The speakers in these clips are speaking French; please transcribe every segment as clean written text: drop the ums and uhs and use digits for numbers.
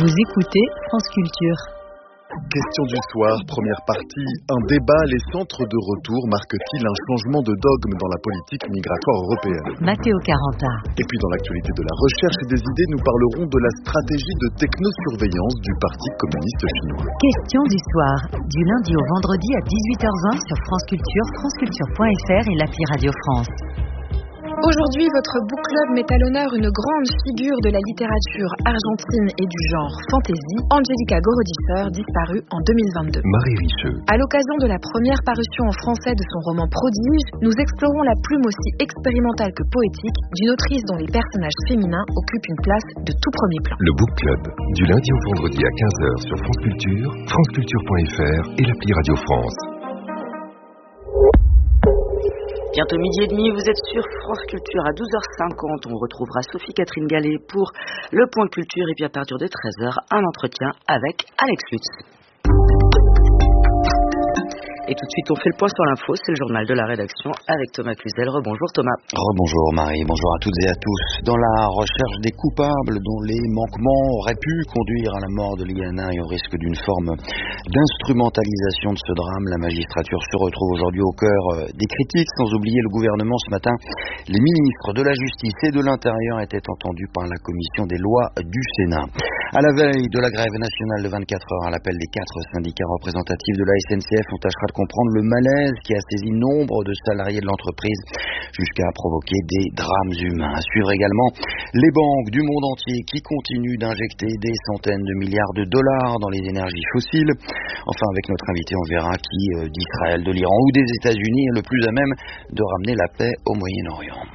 Vous écoutez France Culture. Question du soir, première partie. Un débat, les centres de retour marquent-ils un changement de dogme dans la politique migratoire européenne? Matteo Caranta. Et puis dans l'actualité de la recherche et des idées, nous parlerons de la stratégie de technosurveillance du Parti communiste chinois. Question du soir, du lundi au vendredi à 18h20 sur France Culture, franceculture.fr et l'appli Radio France. Aujourd'hui, votre book club met à l'honneur une grande figure de la littérature argentine et du genre fantasy, Angélica Gorodischer, disparue en 2022. Marie Richeux. À l'occasion de la première parution en français de son roman Prodige, nous explorons la plume aussi expérimentale que poétique d'une autrice dont les personnages féminins occupent une place de tout premier plan. Le book club, du lundi au vendredi à 15h sur France Culture, franceculture.fr et l'appli Radio France. Bientôt midi et demi, vous êtes sur France Culture à 12h50. On retrouvera Sophie-Catherine Gallet pour le point culture et puis à partir de 13h, un entretien avec Alex Lutz. Et tout de suite, on fait le point sur l'info, c'est le journal de la rédaction avec Thomas Cluzel. Rebonjour Thomas. Rebonjour Marie, bonjour à toutes et à tous. Dans la recherche des coupables dont les manquements auraient pu conduire à la mort de Liana et au risque d'une forme d'instrumentalisation de ce drame, la magistrature se retrouve aujourd'hui au cœur des critiques, sans oublier le gouvernement. Ce matin, les ministres de la Justice et de l'Intérieur étaient entendus par la commission des lois du Sénat. À la veille de la grève nationale de 24 heures, à l'appel des 4 syndicats représentatifs de la SNCF, on tâchera de comprendre le malaise qui a saisi nombre de salariés de l'entreprise jusqu'à provoquer des drames humains. À suivre également les banques du monde entier qui continuent d'injecter des centaines de milliards de dollars dans les énergies fossiles. Enfin, avec notre invité, on verra qui d'Israël, de l'Iran ou des États-Unis est le plus à même de ramener la paix au Moyen-Orient.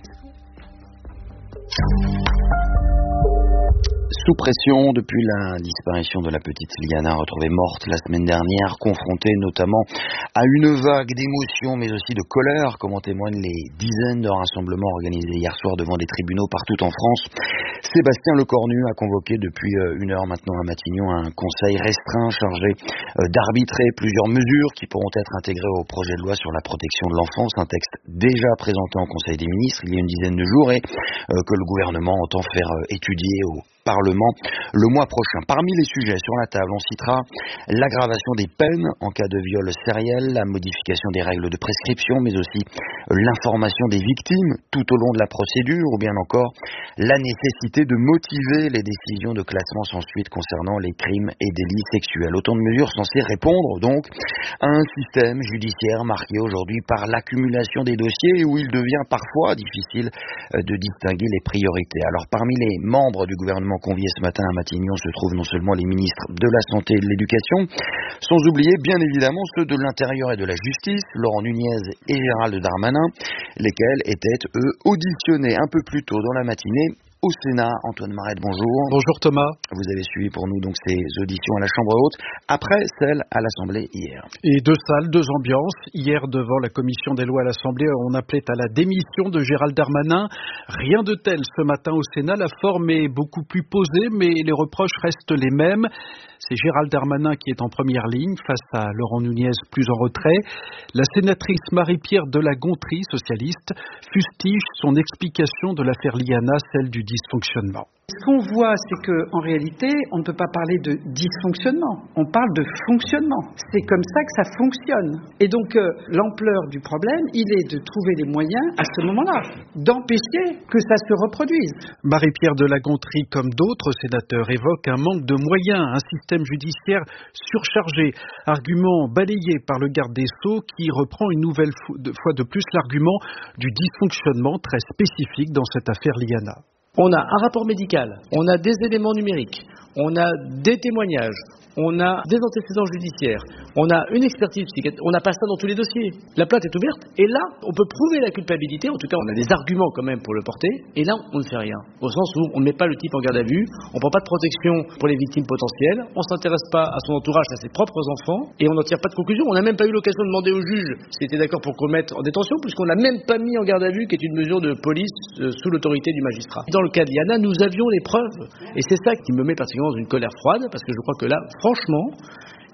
Sous pression depuis la disparition de la petite Liana, retrouvée morte la semaine dernière, confrontée notamment à une vague d'émotions mais aussi de colère, comme en témoignent les dizaines de rassemblements organisés hier soir devant des tribunaux partout en France. Sébastien Lecornu a convoqué depuis une heure maintenant à Matignon un conseil restreint chargé d'arbitrer plusieurs mesures qui pourront être intégrées au projet de loi sur la protection de l'enfance, un texte déjà présenté en Conseil des ministres il y a une dizaine de jours et que le gouvernement entend faire étudier au Parlement le mois prochain. Parmi les sujets sur la table, on citera l'aggravation des peines en cas de viol sériel, la modification des règles de prescription, mais aussi l'information des victimes tout au long de la procédure, ou bien encore la nécessité de motiver les décisions de classement sans suite concernant les crimes et délits sexuels. Autant de mesures censées répondre donc à un système judiciaire marqué aujourd'hui par l'accumulation des dossiers où il devient parfois difficile de distinguer les priorités. Alors parmi les membres du gouvernement conviés ce matin à Matignon se trouvent non seulement les ministres de la Santé et de l'Éducation, sans oublier bien évidemment ceux de l'Intérieur et de la Justice, Laurent Nunez et Gérald Darmanin, lesquels étaient, eux, auditionnés un peu plus tôt dans la matinée au Sénat. Antoine Marette, bonjour. Bonjour Thomas. Vous avez suivi pour nous donc ces auditions à la Chambre haute, après celle à l'Assemblée hier. Et deux salles, deux ambiances. Hier, devant la commission des lois à l'Assemblée, on appelait à la démission de Gérald Darmanin. Rien de tel ce matin au Sénat. La forme est beaucoup plus posée, mais les reproches restent les mêmes. C'est Gérald Darmanin qui est en première ligne face à Laurent Nunez plus en retrait. La sénatrice Marie-Pierre de la Gontrie, socialiste, fustige son explication de l'affaire Liana, celle du dysfonctionnement. Ce qu'on voit, c'est qu'en réalité, on ne peut pas parler de dysfonctionnement, on parle de fonctionnement. C'est comme ça que ça fonctionne. Et donc, l'ampleur du problème, il est de trouver les moyens, à ce moment-là, d'empêcher que ça se reproduise. Marie-Pierre de la Gontrie, comme d'autres sénateurs, évoque un manque de moyens, un système judiciaire surchargé. Argument balayé par le garde des Sceaux qui reprend une nouvelle fois de plus l'argument du dysfonctionnement très spécifique dans cette affaire Liana. On a un rapport médical, on a des éléments numériques, on a des témoignages, on a des antécédents judiciaires, on a une expertise psychiatrique, on n'a pas ça dans tous les dossiers. La plainte est ouverte et là, on peut prouver la culpabilité, en tout cas on a des arguments quand même pour le porter, et là on ne fait rien. Au sens où on ne met pas le type en garde à vue, on ne prend pas de protection pour les victimes potentielles, on ne s'intéresse pas à son entourage, à ses propres enfants, et on n'en tire pas de conclusion. On n'a même pas eu l'occasion de demander au juge s'il était d'accord pour qu'on le mette en détention, puisqu'on n'a même pas mis en garde à vue, qui est une mesure de police sous l'autorité du magistrat. Dans le cas de Liana, nous avions les preuves, et c'est ça qui me met particulièrement dans une colère froide, parce que je crois que là, franchement,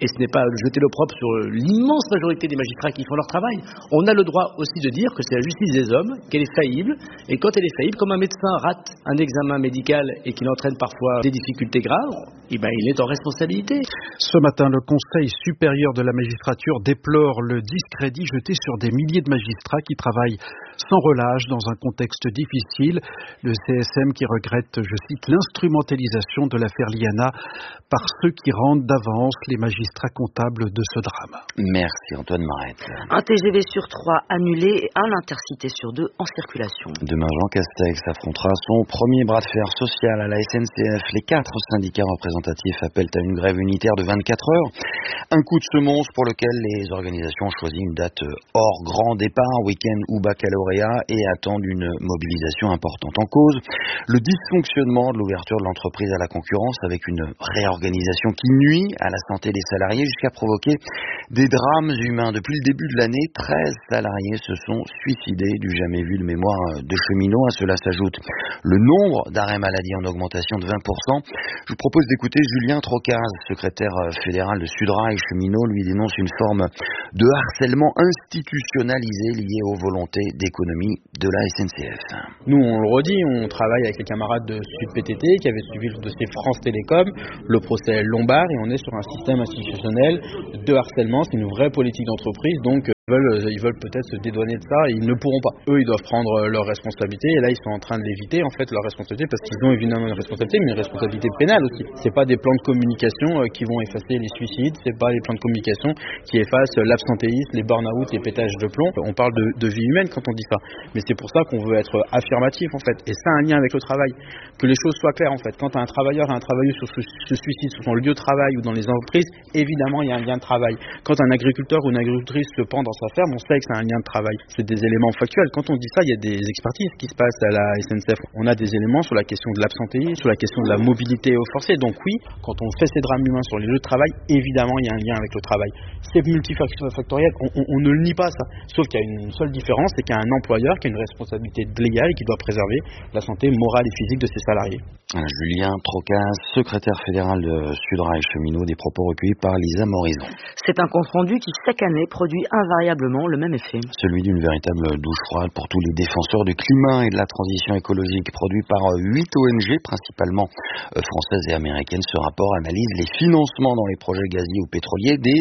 Et ce n'est pas jeter l'opprobre sur l'immense majorité des magistrats qui font leur travail. On a le droit aussi de dire que c'est la justice des hommes, qu'elle est faillible, et quand elle est faillible, comme un médecin rate un examen médical et qu'il entraîne parfois des difficultés graves, il est en responsabilité. Ce matin, le Conseil supérieur de la magistrature déplore le discrédit jeté sur des milliers de magistrats qui travaillent sans relâche dans un contexte difficile. Le CSM qui regrette, je cite, l'instrumentalisation de l'affaire Liana par ceux qui rendent d'avance les magistrats comptables de ce drame. Merci Antoine Marette. Un TGV sur 3 annulé et un Intercité sur 2 en circulation. Demain, Jean Castex affrontera son premier bras de fer social à la SNCF. Les 4 syndicats représentatifs appellent à une grève unitaire de 24 heures. Un coup de semonce pour lequel les organisations ont choisi une date hors grand départ, week-end ou baccalauréat, et attendent une mobilisation importante. En cause, le dysfonctionnement de l'ouverture de l'entreprise à la concurrence avec une réorganisation qui nuit à la santé des salariés jusqu'à provoquer des drames humains. Depuis le début de l'année, 13 salariés se sont suicidés, du jamais vu de mémoire de cheminots. À cela s'ajoute le nombre d'arrêts maladie en augmentation de 20%. Je vous propose d'écouter Julien Trocaz, secrétaire fédéral de Sudrail Cheminot. Lui dénonce une forme de harcèlement institutionnalisé lié aux volontés d'économie de la SNCF. Nous, on le redit, on travaille avec les camarades de SUDPTT qui avaient suivi le dossier France Télécom, le procès Lombard, et on est sur un système institutionnel de harcèlement. C'est une vraie politique d'entreprise, donc ils veulent peut-être se dédouaner de ça, et ils ne pourront pas. Eux, ils doivent prendre leurs responsabilités, et là, ils sont en train de l'éviter, en fait, leur responsabilité, parce qu'ils ont évidemment une responsabilité, mais une responsabilité pénale aussi. C'est pas des plans de communication qui vont effacer les suicides, c'est pas les plans de communication qui effacent l'absentéisme, les burn-out, les pétages de plomb. On parle de vie humaine quand on dit ça. Mais c'est pour ça qu'on veut être affirmatif, en fait. Et ça a un lien avec le travail. Que les choses soient claires, en fait. Quand un travailleur et un travailleuse se suicident sur son lieu de travail ou dans les entreprises, évidemment, il y a un lien de travail. Quand un agriculteur ou une agricultrice se pend dans sa ferme, on sait que c'est un lien de travail. C'est des éléments factuels. Quand on dit ça, il y a des expertises qui se passent à la SNCF. On a des éléments sur la question de l'absentéisme, sur la question de la mobilité forcée. Donc oui, quand on fait ces drames humains sur les lieux de travail, évidemment, il y a un lien avec le travail. C'est multifactoriel, on ne le nie pas ça. Sauf qu'il y a une seule différence, c'est qu'il y a un employeur qui a une responsabilité légale et qui doit préserver la santé morale et physique de ses salariés. Julien Trocaz, secrétaire fédéral de Sudrail Cheminot, des propos recueillis par Lisa Morison. C'est un compte rendu qui, chaque année, produit invariablement le même effet. Celui d'une véritable douche froide pour tous les défenseurs du climat et de la transition écologique, produit par 8 ONG, principalement françaises et américaines. Ce rapport analyse les financements dans les projets gaziers ou pétroliers des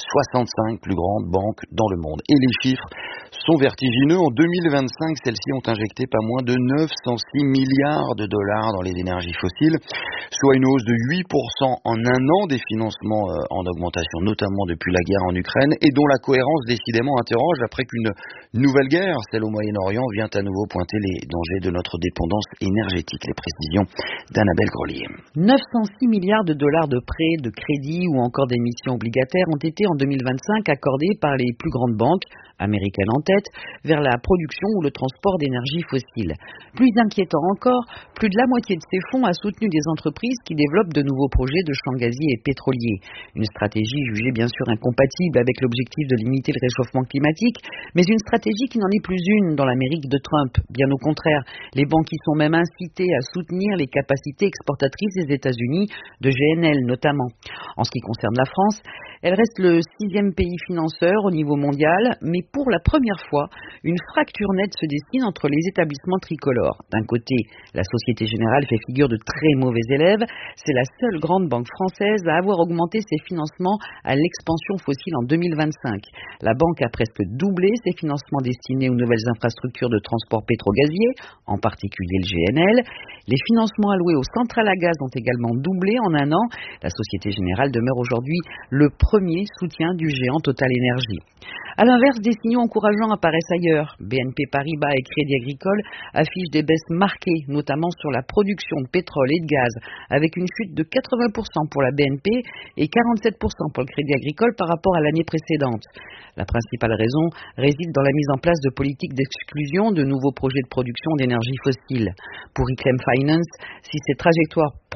65 plus grandes banques dans le monde. Et les chiffres sont vertigineux. En 2025, celles-ci ont injecté pas moins de 906 milliards de dollars dans les énergies fossiles, soit une hausse de 8% en un an, des financements en augmentation, notamment depuis la guerre en Ukraine, et dont la cohérence décidément interroge après qu'une nouvelle guerre, celle au Moyen-Orient, vient à nouveau pointer les dangers de notre dépendance énergétique. Les précisions d'Annabelle Grelier. 906 milliards de dollars de prêts, de crédits ou encore d'émissions obligataires ont été en 2025 accordés par les plus grandes banques, américaines en tête, vers la production ou le transport d'énergie fossile. Plus inquiétant encore, plus de la moitié de ces fonds a soutenu des entreprises qui développent de nouveaux projets de champs gaziers et pétroliers. Une stratégie jugée bien sûr incompatible avec l'objectif de limiter le réchauffement climatique, mais une stratégie qui n'en est plus une dans l'Amérique de Trump. Bien au contraire, les banques y sont même incitées à soutenir les capacités exportatrices des États-Unis, de GNL notamment. En ce qui concerne la France, elle reste le 6e pays financeur au niveau mondial, mais pour la première fois, une fracture nette se dessine entre les établissements tricolores. D'un côté, la Société Générale fait figure de très mauvais élève. C'est la seule grande banque française à avoir augmenté ses financements à l'expansion fossile en 2025. La banque a presque doublé ses financements destinés aux nouvelles infrastructures de transport pétro-gazier, en particulier le GNL. Les financements alloués aux centrales à gaz ont également doublé en un an. La Société Générale demeure aujourd'hui le premier soutien du géant Total Énergie. A l'inverse, des signaux encourageants apparaissent ailleurs. BNP Paribas et Crédit Agricole affichent des baisses marquées, notamment sur la production de pétrole et de gaz, avec une chute de 80% pour la BNP et 47% pour le Crédit Agricole par rapport à l'année précédente. La principale raison réside dans la mise en place de politiques d'exclusion de nouveaux projets de production d'énergie fossile. Pour Iclem Finance, si ces trajectoires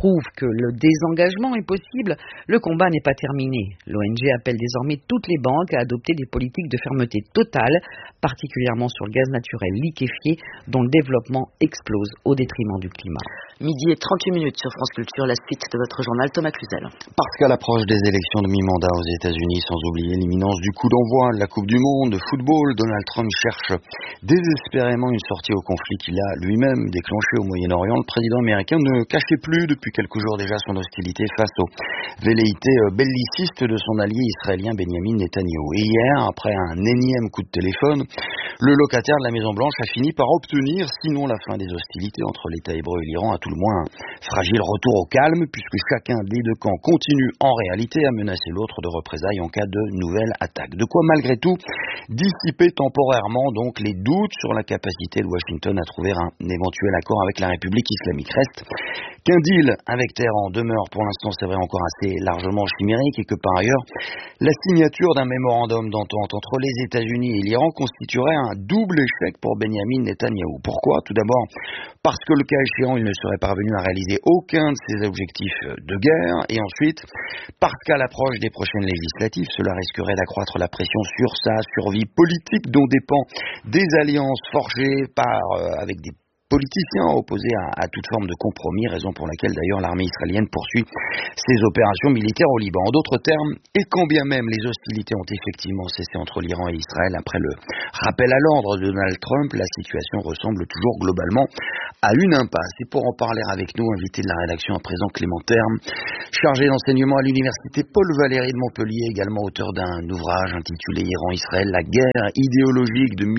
prouve que le désengagement est possible, le combat n'est pas terminé. L'ONG appelle désormais toutes les banques à adopter des politiques de fermeté totale, particulièrement sur le gaz naturel liquéfié, dont le développement explose au détriment du climat. Midi et 38 minutes sur France Culture, la suite de votre journal, Thomas Cluzel. Parce qu'à l'approche des élections de mi-mandat aux États-Unis, sans oublier l'imminence du coup d'envoi de la Coupe du Monde de football, Donald Trump cherche désespérément une sortie au conflit qu'il a lui-même déclenché au Moyen-Orient. Le président américain ne cachait plus depuis quelques jours déjà son hostilité face aux velléités bellicistes de son allié israélien Benjamin Netanyahu. Et hier, après un énième coup de téléphone, le locataire de la Maison-Blanche a fini par obtenir, sinon la fin des hostilités entre l'État hébreu et l'Iran, à tout le moins un fragile retour au calme, puisque chacun des deux camps continue en réalité à menacer l'autre de représailles en cas de nouvelle attaque. De quoi malgré tout dissiper temporairement donc les doutes sur la capacité de Washington à trouver un éventuel accord avec la République islamique. Reste qu'un deal avec Téhéran demeure pour l'instant, c'est vrai, encore assez largement chimérique, et que par ailleurs la signature d'un mémorandum d'entente entre les États-Unis et l'Iran constituerait un double échec pour Benjamin Netanyahou. Pourquoi ? Tout d'abord parce que le cas échéant, il ne serait parvenu à réaliser aucun de ses objectifs de guerre, et ensuite parce qu'à l'approche des prochaines législatives, cela risquerait d'accroître la pression sur sa survie politique, dont dépend des alliances forgées avec des politiciens opposés à toute forme de compromis, raison pour laquelle d'ailleurs l'armée israélienne poursuit ses opérations militaires au Liban. En d'autres termes, et quand bien même les hostilités ont effectivement cessé entre l'Iran et Israël après le rappel à l'ordre de Donald Trump, la situation ressemble toujours globalement à une impasse. Et pour en parler avec nous, invité de la rédaction à présent Clément Terme, chargé d'enseignement à l'université Paul Valéry de Montpellier, également auteur d'un ouvrage intitulé Iran-Israël, la guerre idéologique de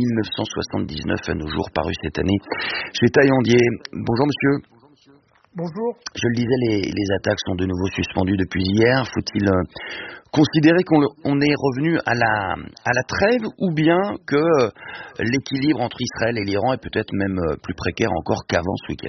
1979 à nos jours, paru cette année chez Taillandier. Bonjour monsieur. Bonjour. Je le disais, les attaques sont de nouveau suspendues depuis hier. Faut-il considérer qu'on est revenu à la trêve, ou bien que l'équilibre entre Israël et l'Iran est peut-être même plus précaire encore qu'avant ce week-end ?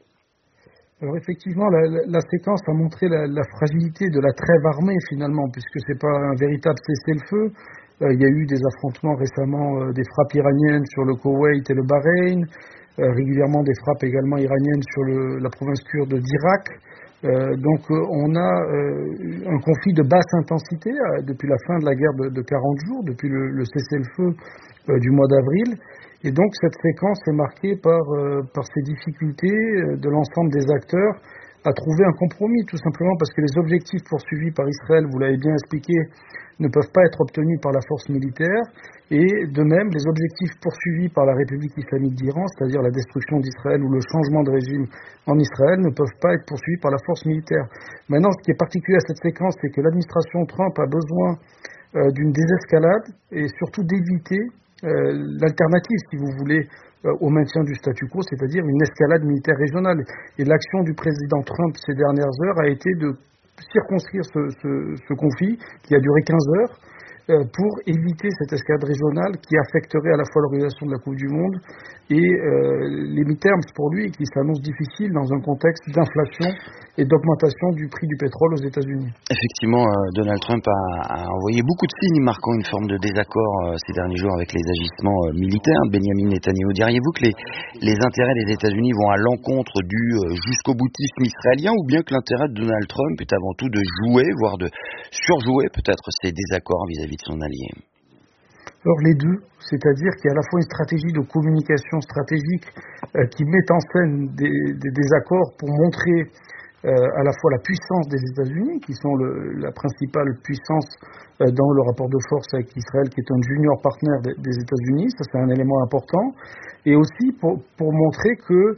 Alors effectivement, la séquence a montré la fragilité de la trêve armée finalement, puisque c'est pas un véritable cessez-le-feu. Il y a eu des affrontements récemment, des frappes iraniennes sur le Koweït et le Bahreïn, régulièrement des frappes également iraniennes sur la province kurde d'Irak. Donc on a un conflit de basse intensité depuis la fin de la guerre de 40 jours, depuis le cessez-le-feu du mois d'avril. Et donc cette séquence est marquée par ces difficultés de l'ensemble des acteurs à trouver un compromis, tout simplement parce que les objectifs poursuivis par Israël, vous l'avez bien expliqué, ne peuvent pas être obtenus par la force militaire, et de même les objectifs poursuivis par la République islamique d'Iran, c'est-à-dire la destruction d'Israël ou le changement de régime en Israël, ne peuvent pas être poursuivis par la force militaire. Maintenant, ce qui est particulier à cette séquence, c'est que l'administration Trump a besoin d'une désescalade et surtout d'éviter l'alternative, si vous voulez, au maintien du statu quo, c'est-à-dire une escalade militaire régionale. Et l'action du président Trump ces dernières heures a été de circonscrire ce conflit qui a duré 15 heures pour éviter cette escalade régionale qui affecterait à la fois l'organisation de la Coupe du Monde et les midterms pour lui, qui s'annoncent difficiles dans un contexte d'inflation et d'augmentation du prix du pétrole aux États-Unis. Effectivement, Donald Trump a envoyé beaucoup de signes marquant une forme de désaccord ces derniers jours avec les agissements militaires de Benjamin Netanyahou. Diriez-vous que les intérêts des États-Unis vont à l'encontre du jusqu'au boutisme israélien, ou bien que l'intérêt de Donald Trump est avant tout de jouer, voire de surjouer peut-être ces désaccords vis-à-vis de son allié ? Alors les deux, c'est-à-dire qu'il y a à la fois une stratégie de communication stratégique qui met en scène des accords pour montrer à la fois la puissance des États-Unis, qui sont la principale puissance dans le rapport de force avec Israël, qui est un junior partenaire des États-Unis, ça c'est un élément important, et aussi pour montrer que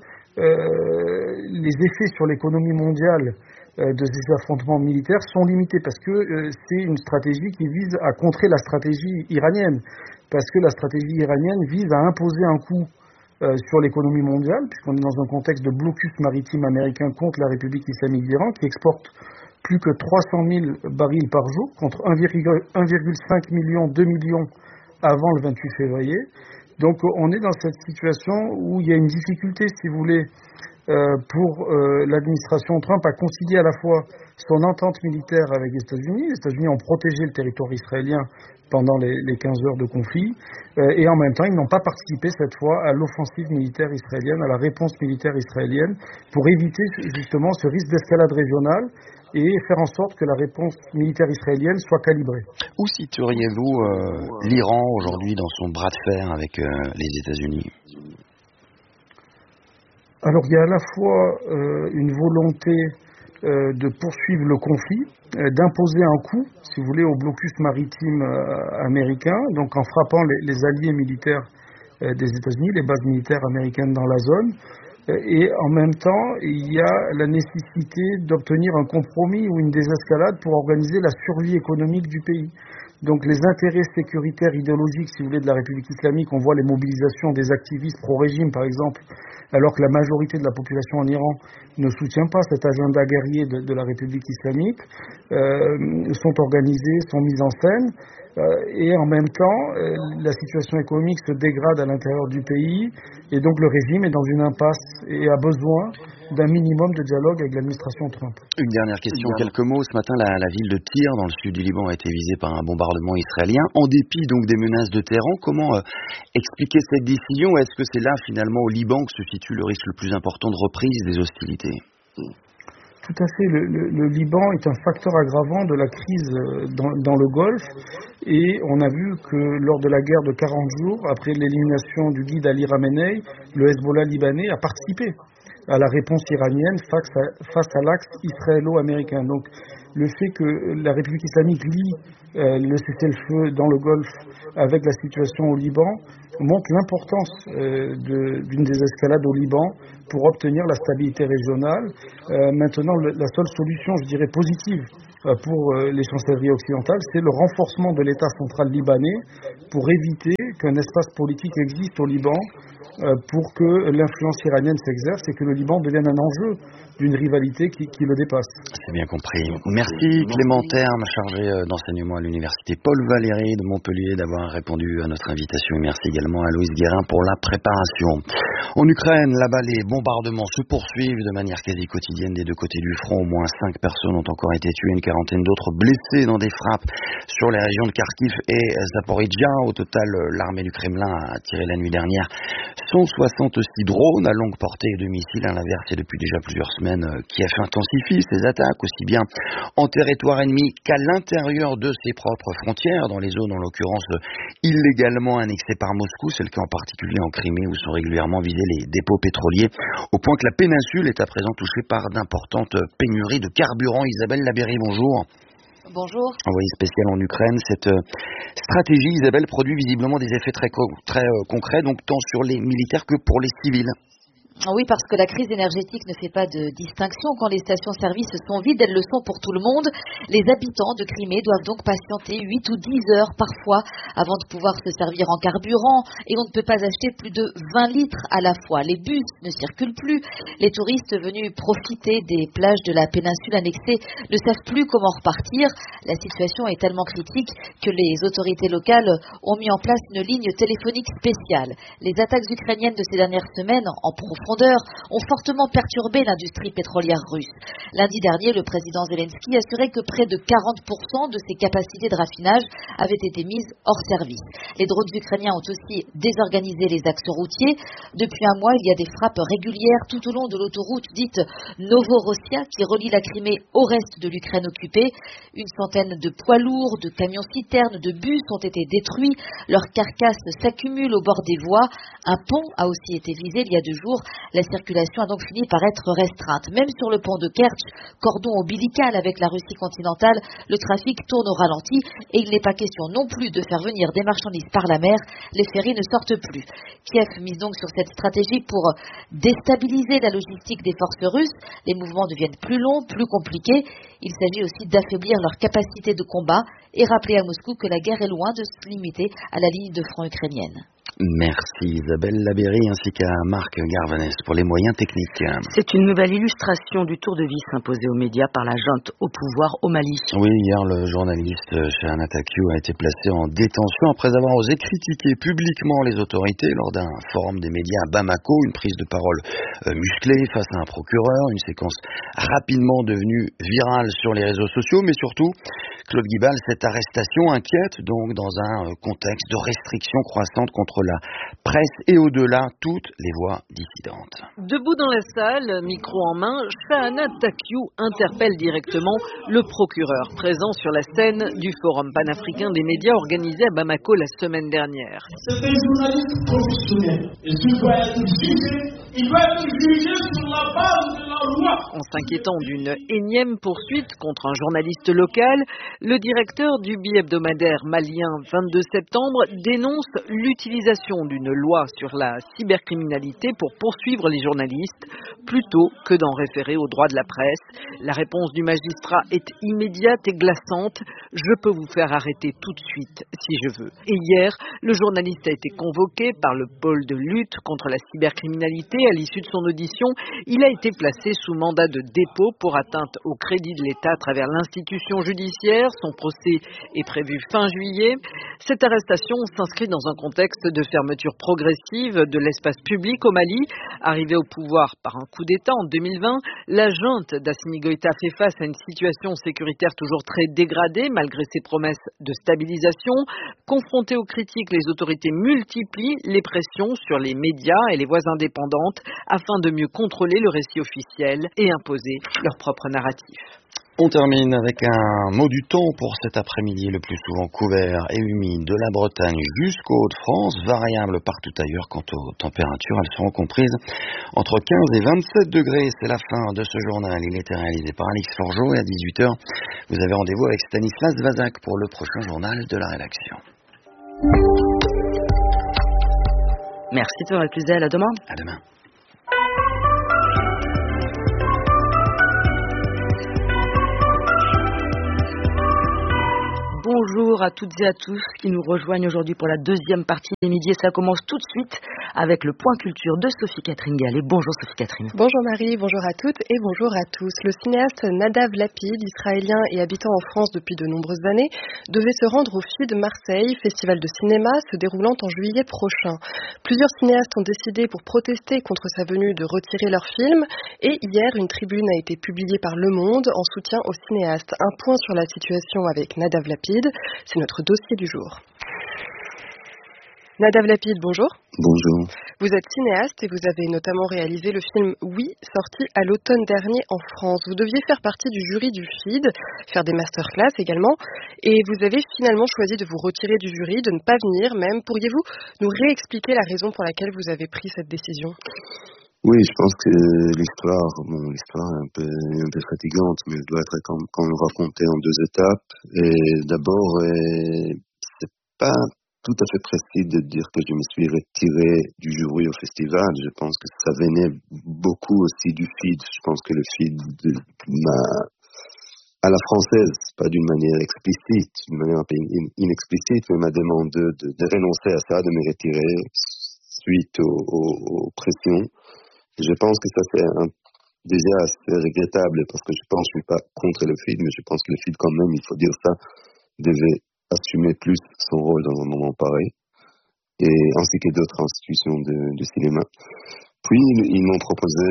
les effets sur l'économie mondiale de ces affrontements militaires sont limités, parce que c'est une stratégie qui vise à contrer la stratégie iranienne, parce que la stratégie iranienne vise à imposer un coup sur l'économie mondiale, puisqu'on est dans un contexte de blocus maritime américain contre la République islamique d'Iran, qui exporte plus que 300 000 barils par jour, contre 1,5 million, 2 millions avant le 28 février. Donc on est dans cette situation où il y a une difficulté, si vous voulez, pour l'administration Trump a concilié à la fois son entente militaire avec les États-Unis. Les États-Unis ont protégé le territoire israélien pendant les 15 heures de conflit, et en même temps, ils n'ont pas participé cette fois à l'offensive militaire israélienne, à la réponse militaire israélienne, pour éviter justement ce risque d'escalade régionale et faire en sorte que la réponse militaire israélienne soit calibrée. Où situeriez-vous l'Iran aujourd'hui dans son bras de fer avec les États-Unis ? Alors il y a à la fois une volonté de poursuivre le conflit, d'imposer un coup, si vous voulez, au blocus maritime américain, donc en frappant les alliés militaires des États-Unis, les bases militaires américaines dans la zone. Et en même temps, il y a la nécessité d'obtenir un compromis ou une désescalade pour organiser la survie économique du pays. Donc les intérêts sécuritaires idéologiques, si vous voulez, de la République islamique, on voit les mobilisations des activistes pro-régime, par exemple, alors que la majorité de la population en Iran ne soutient pas cet agenda guerrier de la République islamique, sont organisés, sont mis en scène. Et en même temps, la situation économique se dégrade à l'intérieur du pays, et donc le régime est dans une impasse et a besoin d'un minimum de dialogue avec l'administration Trump. Une dernière question, quelques mots. Ce matin, la ville de Tyr, dans le sud du Liban, a été visée par un bombardement israélien, en dépit donc des menaces de Téhéran. Comment expliquer cette décision ? Est-ce que c'est là, finalement, au Liban, que se situe le risque le plus important de reprise des hostilités ? Tout à fait. Le Liban est un facteur aggravant de la crise dans le Golfe, et on a vu que lors de la guerre de 40 jours, après l'élimination du guide Ali Khamenei, le Hezbollah libanais a participé à la réponse iranienne face à l'axe israélo-américain. Donc le fait que la République islamique lie le cessez-le-feu dans le Golfe avec la situation au Liban montre l'importance d'une désescalade au Liban pour obtenir la stabilité régionale. Maintenant, la seule solution, je dirais, positive pour les chancelleries occidentales, c'est le renforcement de l'État central libanais pour éviter qu'un espace politique existe au Liban pour que l'influence iranienne s'exerce et que le Liban devienne un enjeu d'une rivalité qui le dépasse. C'est bien compris. Merci Clément Terme, chargé d'enseignement à l'université Paul Valéry de Montpellier, d'avoir répondu à notre invitation. Et merci également à Louise Guérin pour la préparation. En Ukraine, là-bas, les bombardements se poursuivent de manière quasi quotidienne des deux côtés du front. Au moins 5 personnes ont encore été tuées, une quarantaine d'autres blessées dans des frappes sur les régions de Kharkiv et Zaporizhzhia. Au total, l'armée du Kremlin a tiré la nuit dernière 166 drones à longue portée et de missiles. À l'inverse, et depuis déjà plusieurs semaines, Kiev intensifie ses attaques aussi bien en territoire ennemi qu'à l'intérieur de ses propres frontières, dans les zones en l'occurrence illégalement annexées par Moscou. C'est le cas en particulier en Crimée où sont régulièrement visés les dépôts pétroliers, au point que la péninsule est à présent touchée par d'importantes pénuries de carburant. Isabelle Labéry, bonjour. Bonjour. Envoyé spécial en Ukraine, cette stratégie, Isabelle, produit visiblement des effets très concrets, donc tant sur les militaires que pour les civils. Oui, parce que la crise énergétique ne fait pas de distinction. Quand les stations-service sont vides, elles le sont pour tout le monde. Les habitants de Crimée doivent donc patienter 8 ou 10 heures parfois avant de pouvoir se servir en carburant, et on ne peut pas acheter plus de 20 litres à la fois. Les bus ne circulent plus. Les touristes venus profiter des plages de la péninsule annexée ne savent plus comment repartir. La situation est tellement critique que les autorités locales ont mis en place une ligne téléphonique spéciale. Les attaques ukrainiennes de ces dernières semaines, en profondeur, ont fortement perturbé l'industrie pétrolière russe. Lundi dernier, le président Zelensky assurait que près de 40% de ses capacités de raffinage avaient été mises hors service. Les drones ukrainiens ont aussi désorganisé les axes routiers. Depuis un mois, il y a des frappes régulières tout au long de l'autoroute dite Novorossia qui relie la Crimée au reste de l'Ukraine occupée. Une centaine de poids lourds, de camions-citernes, de bus ont été détruits. Leurs carcasses s'accumulent au bord des voies. Un pont a aussi été visé il y a 2 jours. La circulation a donc fini par être restreinte. Même sur le pont de Kerch, cordon ombilical avec la Russie continentale, le trafic tourne au ralenti et il n'est pas question non plus de faire venir des marchandises par la mer. Les ferries ne sortent plus. Kiev mise donc sur cette stratégie pour déstabiliser la logistique des forces russes. Les mouvements deviennent plus longs, plus compliqués. Il s'agit aussi d'affaiblir leur capacité de combat et rappeler à Moscou que la guerre est loin de se limiter à la ligne de front ukrainienne. Merci Isabelle Labéry ainsi qu'à Marc Garvanès pour les moyens techniques. C'est une nouvelle illustration du tour de vis imposé aux médias par la junte au pouvoir au Mali. Oui, hier le journaliste Shahana Takiou a été placé en détention après avoir osé critiquer publiquement les autorités lors d'un forum des médias à Bamako, une prise de parole musclée face à un procureur, une séquence rapidement devenue virale sur les réseaux sociaux, mais surtout, Claude Guibal, cette arrestation inquiète donc dans un contexte de restrictions croissantes contre la presse et au-delà toutes les voix dissidentes. Debout dans la salle, micro en main, Shahana Takiou interpelle directement le procureur présent sur la scène du Forum panafricain des médias organisé à Bamako la semaine dernière. C'est un journaliste professionnel et s'il doit être jugé, il doit être jugé sur la base de la loi. En s'inquiétant d'une énième poursuite contre un journaliste local, le directeur du bi-hebdomadaire malien 22 septembre dénonce l'utilisation d'une loi sur la cybercriminalité pour poursuivre les journalistes plutôt que d'en référer aux droits de la presse. La réponse du magistrat est immédiate et glaçante. Je peux vous faire arrêter tout de suite si je veux. Et hier, le journaliste a été convoqué par le pôle de lutte contre la cybercriminalité. À l'issue de son audition, il a été placé sous mandat de dépôt pour atteinte au crédit de l'État à travers l'institution judiciaire. Son procès est prévu fin juillet. Cette arrestation s'inscrit dans un contexte de fermeture progressive de l'espace public au Mali. Arrivé au pouvoir par un coup d'État en 2020, la junte d'Assimi Goïta fait face à une situation sécuritaire toujours très dégradée malgré ses promesses de stabilisation. Confrontées aux critiques, les autorités multiplient les pressions sur les médias et les voix indépendantes afin de mieux contrôler le récit officiel et imposer leur propre narratif. On termine avec un mot du temps pour cet après-midi, le plus souvent couvert et humide de la Bretagne jusqu'aux Hauts-de-France, variable partout ailleurs quant aux températures. Elles seront comprises entre 15 et 27 degrés. C'est la fin de ce journal. Il était réalisé par Alix Forgeot et à 18h, vous avez rendez-vous avec Stanislas Vazak pour le prochain journal de la rédaction. Merci Thomas Cluzel, à demain. À demain. Bonjour à toutes et à tous qui nous rejoignent aujourd'hui pour la deuxième partie des Midi. Et ça commence tout de suite avec le point culture de Sophie-Catherine Gallet. Bonjour Sophie-Catherine. Bonjour Marie, bonjour à toutes et bonjour à tous. Le cinéaste Nadav Lapid, israélien et habitant en France depuis de nombreuses années, devait se rendre au FID Marseille, festival de cinéma se déroulant en juillet prochain. Plusieurs cinéastes ont décidé pour protester contre sa venue de retirer leur film et hier une tribune a été publiée par Le Monde en soutien au cinéaste. Un point sur la situation avec Nadav Lapid. C'est notre dossier du jour. Nadav Lapid, bonjour. Bonjour. Vous êtes cinéaste et vous avez notamment réalisé le film Oui, sorti à l'automne dernier en France. Vous deviez faire partie du jury du FID, faire des masterclass également, et vous avez finalement choisi de vous retirer du jury, de ne pas venir même. Pourriez-vous nous réexpliquer la raison pour laquelle vous avez pris cette décision ? Oui, je pense que l'histoire est un peu fatigante, mais elle doit être quand même racontée en deux étapes. Et d'abord, c'est pas tout à fait précis de dire que je me suis retiré du jury au festival. Je pense que ça venait beaucoup aussi du FID. Je pense que le FID m'a, à la française, pas d'une manière explicite, d'une manière un peu inexplicite, mais m'a demandé de renoncer à ça, de me retirer suite aux pressions. Je pense que ça c'est déjà assez regrettable parce que je pense que je suis pas contre le FID, mais je pense que le FID quand même, il faut dire ça, devait assumer plus son rôle dans un moment pareil, et ainsi que d'autres institutions de cinéma. Puis ils m'ont proposé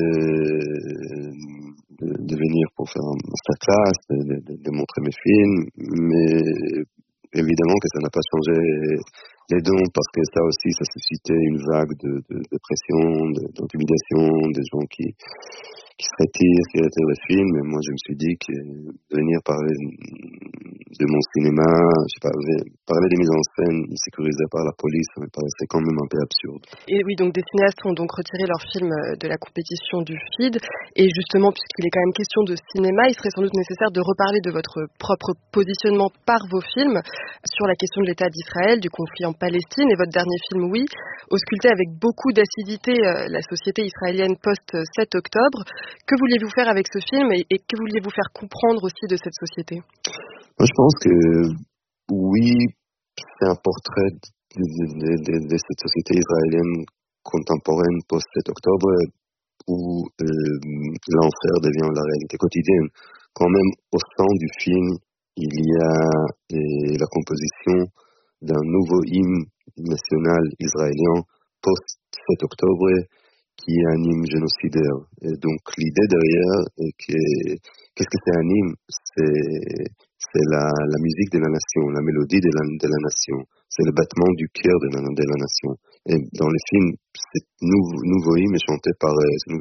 de venir pour faire un masterclass, de montrer mes films, mais évidemment que ça n'a pas changé les dons, parce que ça aussi, ça suscitait une vague de pression, d'intimidation, des gens qui se retirent le film. Et moi, je me suis dit que venir parler de mon cinéma, je sais pas, parler des mises en scène sécurisées par la police, ça me paraissait quand même un peu absurde. Et oui, donc des cinéastes ont donc retiré leur film de la compétition du FID. Et justement, puisqu'il est quand même question de cinéma, il serait sans doute nécessaire de reparler de votre propre positionnement par vos films sur la question de l'État d'Israël, du conflit en Palestine. Et votre dernier film, Oui, auscultait avec beaucoup d'acidité la société israélienne post-7 octobre. Que vouliez-vous faire avec ce film et que vouliez-vous faire comprendre aussi de cette société ? Moi, je pense que Oui, c'est un portrait de cette société israélienne contemporaine post-7 octobre où l'enfer devient la réalité quotidienne. Quand même, au sein du film, il y a la composition d'un nouveau hymne national israélien post-7 octobre qui est un hymne génocidaire. Et donc l'idée derrière est qu'est-ce que c'est un hymne? C'est la musique de la nation, la mélodie de la nation. C'est le battement du cœur de la nation. Et dans le film, ce nouveau hymne est chanté par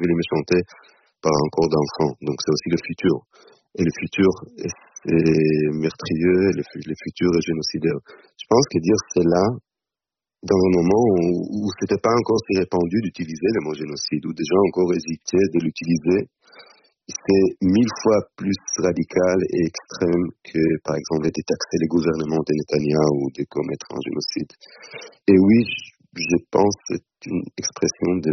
un corps d'enfant. Donc c'est aussi le futur. Et le futur est meurtrieux, le futur est génocidaire. Je pense que dire cela dans un moment où c'était pas encore si répandu d'utiliser le mot génocide, où des gens encore hésitaient de l'utiliser, c'est 1000 fois plus radical et extrême que, par exemple, de taxer les gouvernements de Netanyahou ou de commettre un génocide. Et oui, je pense que c'est une expression de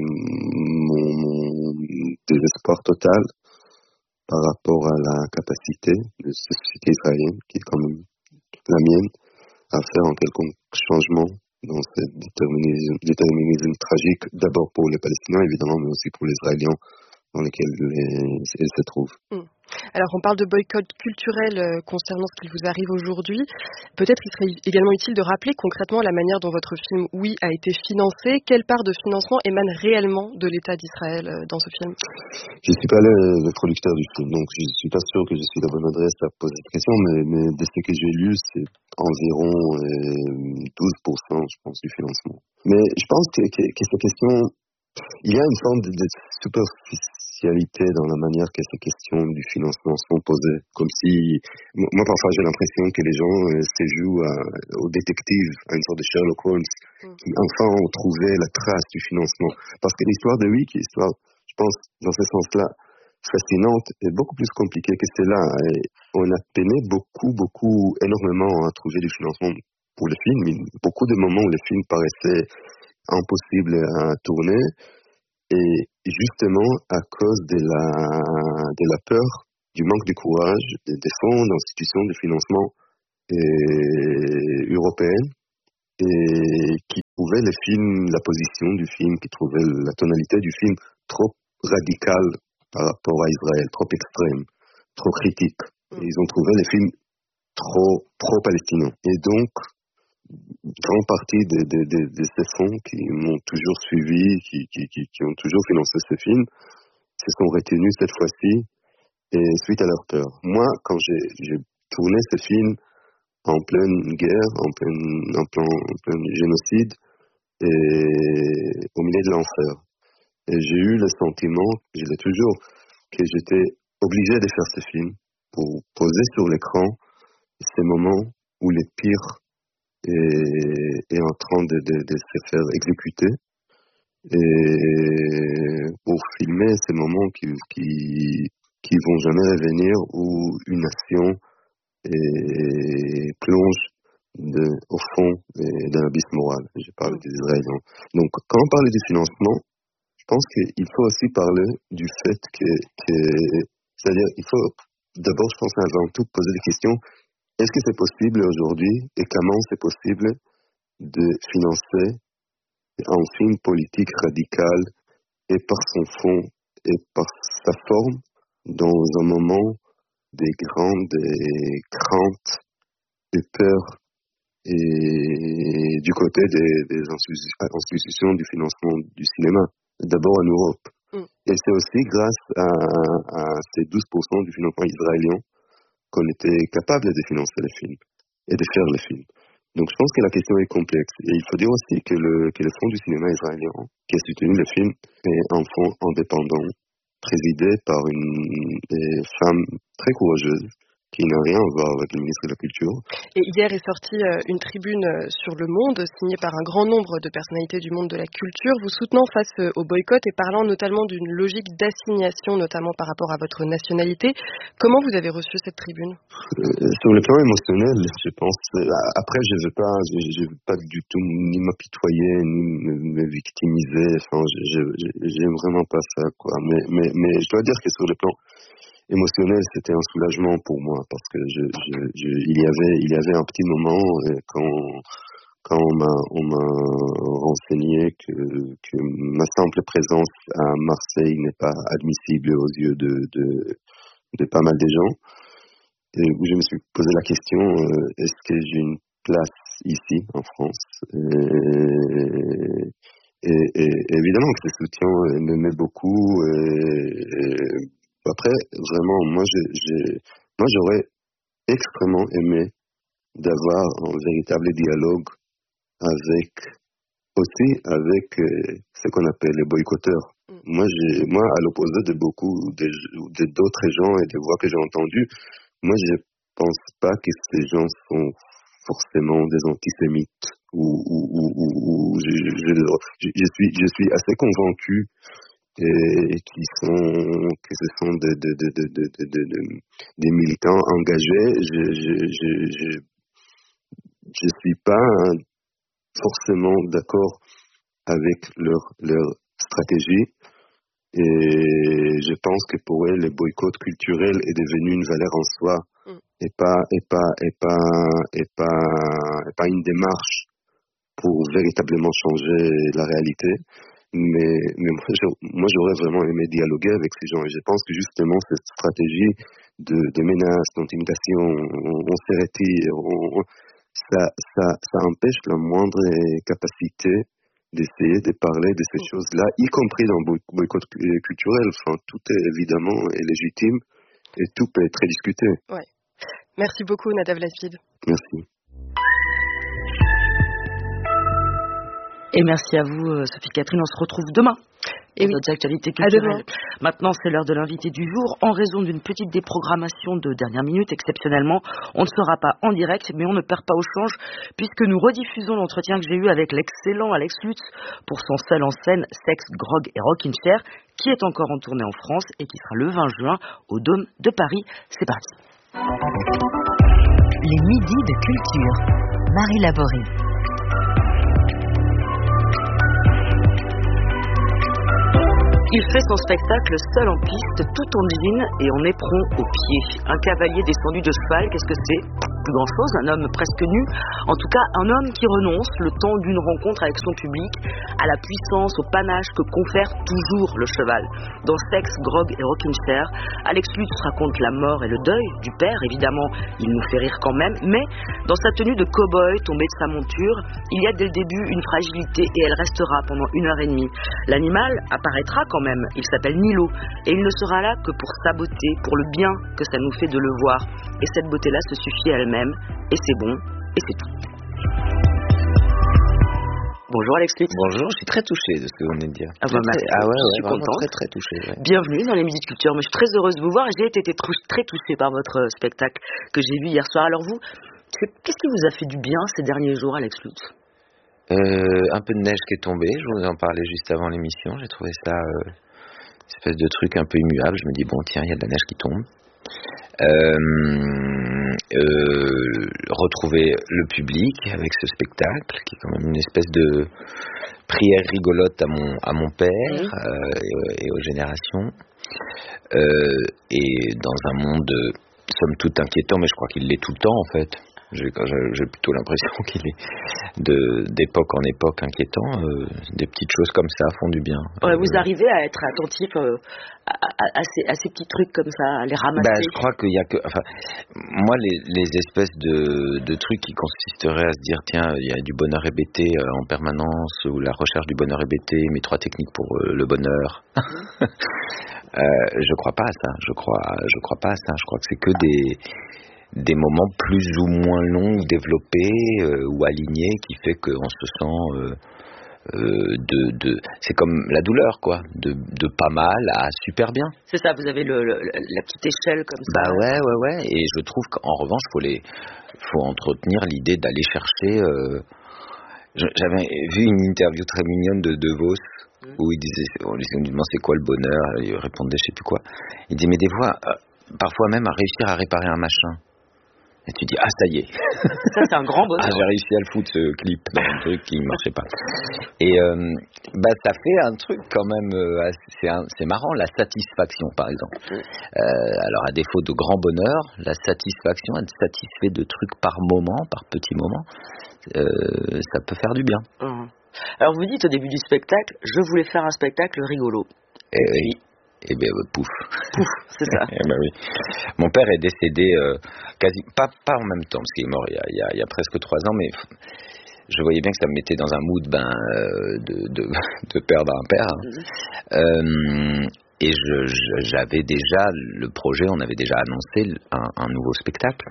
mon désespoir total par rapport à la capacité de cette société israélienne, qui est quand même la mienne, à faire un quelconque changement dans ce déterminisme tragique, d'abord pour les Palestiniens, évidemment, mais aussi pour les Israéliens dans lesquels ils se trouvent. Alors, on parle de boycott culturel concernant ce qui vous arrive aujourd'hui. Peut-être qu'il serait également utile de rappeler concrètement la manière dont votre film Oui a été financé. Quelle part de financement émane réellement de l'État d'Israël dans ce film? Je ne suis pas le producteur du film, donc je ne suis pas sûr que je suis la bonne adresse à poser cette question, mais de ce que j'ai lu, c'est environ 12%, je pense, du financement. Mais je pense que cette question, il y a une forme de superficialité dans la manière que ces questions du financement sont posées. Comme si, moi parfois j'ai l'impression que les gens se jouent au détective, à une sorte de Sherlock Holmes, qui enfin ont trouvé la trace du financement. Parce que l'histoire de Oui, qui est l'histoire, je pense, dans ce sens-là, fascinante, est beaucoup plus compliquée que cela. Et on a peiné énormément à trouver du financement pour le film. Beaucoup de moments où le film paraissait impossible à tourner, et justement à cause de la peur, du manque de courage des fonds, d'institutions de financement européennes, et qui trouvaient le film, la position du film, qui trouvaient la tonalité du film trop radicale par rapport à Israël, trop extrême, trop critique. Et ils ont trouvé le film trop pro-palestinien. Et donc, grande partie de ces fonds qui m'ont toujours suivi, qui ont toujours financé ce film, se sont retenus cette fois-ci, et suite à leur peur. Moi, quand j'ai tourné ce film en pleine guerre, en plein génocide, et au milieu de l'enfer, et j'ai eu le sentiment, je l'ai toujours, que j'étais obligé de faire ce film pour poser sur l'écran ces moments où les pires est en train de se faire exécuter, et pour filmer ces moments qui vont jamais revenir, où une nation plonge au fond d'un abysse moral. Je parle des Israéliens. Donc, quand on parle du financement, je pense qu'il faut aussi parler du fait c'est-à-dire, il faut d'abord, je pense, avant tout, poser des questions. Est-ce que c'est possible aujourd'hui, et comment c'est possible de financer un film politique radical, et par son fond et par sa forme, dans un moment des grandes craintes et peurs, et du côté des institutions du financement du cinéma, d'abord en Europe. Et c'est aussi grâce à ces 12% du financement israélien qu'on était capable de financer le film et de faire le film. Donc je pense que la question est complexe. Et il faut dire aussi que le fonds du cinéma israélien, qui a soutenu le film, est un fonds indépendant, présidé par une femme très courageuse, qui n'a rien à voir avec le ministre de la Culture. Et hier est sortie une tribune sur Le Monde, signée par un grand nombre de personnalités du monde de la culture, vous soutenant face au boycott et parlant notamment d'une logique d'assignation, notamment par rapport à votre nationalité. Comment vous avez reçu cette tribune? Sur le plan émotionnel, je pense. Après, je veux pas du tout ni m'apitoyer, ni me victimiser. Enfin, j'aime vraiment pas ça, quoi. Mais je dois dire que sur le plan émotionnel, c'était un soulagement pour moi, parce que il y avait un petit moment quand on m'a renseigné que ma simple présence à Marseille n'est pas admissible aux yeux de pas mal de gens. Et je me suis posé la question, est-ce que j'ai une place ici, en France? Et évidemment que ce soutien me met beaucoup. Et après, vraiment, moi j'aurais extrêmement aimé d'avoir un véritable dialogue avec ce qu'on appelle les boycotteurs. Moi, à l'opposé de beaucoup d'autres gens et des voix que j'ai entendues, moi, je pense pas que ces gens sont forcément des antisémites. Je suis assez convaincu que ce sont des militants engagés. Je suis pas forcément d'accord avec leur stratégie, et je pense que pour eux le boycott culturel est devenu une valeur en soi et pas une démarche pour véritablement changer la réalité. Mais moi j'aurais vraiment aimé dialoguer avec ces gens, et je pense que justement cette stratégie de menace, d'intimidation, on se retire, ça empêche la moindre capacité d'essayer de parler de ces choses-là, y compris dans le boycott culturel. Enfin, tout est évidemment légitime et tout peut être discuté. Ouais. Merci beaucoup, Nadav Lapid. Merci. Et merci à vous, Sophie Catherine. On se retrouve demain. Et notre actualité culturelle. Maintenant, c'est l'heure de l'invité du jour. En raison d'une petite déprogrammation de dernière minute, exceptionnellement, on ne sera pas en direct, mais on ne perd pas au change, puisque nous rediffusons l'entretien que j'ai eu avec l'excellent Alex Lutz pour son seul en scène Sex, Grog et Rockin' Chair, qui est encore en tournée en France et qui sera le 20 juin au Dôme de Paris. C'est parti. Les midis de culture. Marie Laborie. Il fait son spectacle seul en piste, tout en jean et en éperon aux pieds. Un cavalier descendu de cheval, qu'est-ce que c'est? Plus grand-chose, un homme presque nu. En tout cas, un homme qui renonce, le temps d'une rencontre avec son public, à la puissance, au panache que confère toujours le cheval. Dans Sex, Grog et Rockin' Chair, Alex Lutz raconte la mort et le deuil du père. Évidemment, il nous fait rire quand même, mais dans sa tenue de cow-boy tombé de sa monture, il y a dès le début une fragilité et elle restera pendant 1h30. L'animal apparaîtra quand même, il s'appelle Nilo, et il ne sera là que pour sa beauté, pour le bien que ça nous fait de le voir. Et cette beauté-là se suffit à elle-même, et c'est bon, et c'est tout. Bonjour Alex Lutz. Bonjour, je suis très touché de ce que vous venez de dire. Ah, merci. Je suis contente. Très très touché. Ouais. Bienvenue dans les Midis de Culture. Mais je suis très heureuse de vous voir. J'ai été très touchée par votre spectacle que j'ai vu hier soir. Alors vous, qu'est-ce qui vous a fait du bien ces derniers jours, Alex Lutz? Un peu de neige qui est tombée. Je vous en parlais juste avant l'émission. J'ai trouvé ça une espèce de truc un peu immuable. Je me dis bon tiens, il y a de la neige qui tombe. Retrouver le public avec ce spectacle qui est quand même une espèce de prière rigolote à mon père et aux générations, et dans un monde somme toute inquiétant, mais je crois qu'il l'est tout le temps en fait. J'ai plutôt l'impression qu'il est d'époque en époque inquiétant. Des petites choses comme ça font du bien. Ouais, vous arrivez à être attentif à ces petits trucs comme ça, à les ramasser? Je crois qu'il y a que... Enfin, moi, les espèces de trucs qui consisteraient à se dire tiens, il y a du bonheur hébété en permanence, ou la recherche du bonheur hébété, mes 3 techniques pour le bonheur. Je crois pas à ça. Je crois pas à ça. Je crois que c'est que des moments plus ou moins longs, développés ou alignés, qui fait qu'on se sent c'est comme la douleur quoi, de pas mal à super bien. C'est ça, vous avez la petite échelle comme ça. Ouais, et je trouve qu'en revanche faut entretenir l'idée d'aller chercher. J'avais vu une interview très mignonne de Vos où on lui demandait c'est quoi le bonheur, il répondait je sais plus quoi. Il dit mais des fois, parfois même à réussir à réparer un machin. Et tu dis, ça y est. Ça, c'est un grand bonheur. J'ai réussi à le foutre, ce clip, dans un truc qui ne marchait pas. Et ça fait un truc quand même, c'est marrant, la satisfaction, par exemple. Alors, à défaut de grand bonheur, la satisfaction, être satisfait de trucs par moment, par petits moments, ça peut faire du bien. Alors vous dites au début du spectacle, je voulais faire un spectacle rigolo. Et oui. Et bien pouf. Pouf, c'est ça. Oui. Mon père est décédé quasi pas en même temps, parce qu'il est mort il y a presque 3 ans, mais je voyais bien que ça me mettait dans un mood de perdre un père. Et j'avais déjà le projet, on avait déjà annoncé un nouveau spectacle,